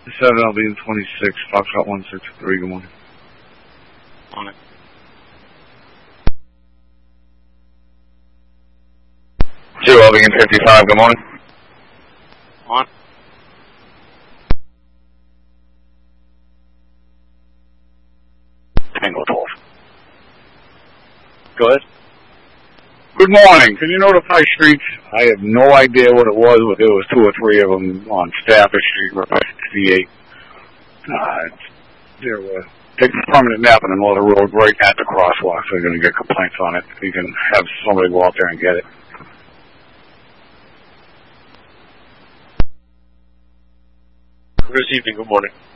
7 Albion 26, Foxtrot 163, good morning. On it. 2 Albion 55, good morning. On. Tango 12. Go ahead. Good morning. Can you notify streets? I have no idea what it was, but there was 2 or 3 of them on Stafford Street, Route 68. They're taking a permanent nap in the middle of the road right at the crosswalk, so they're going to get complaints on it. You can have somebody go out there and get it. Good evening, good morning.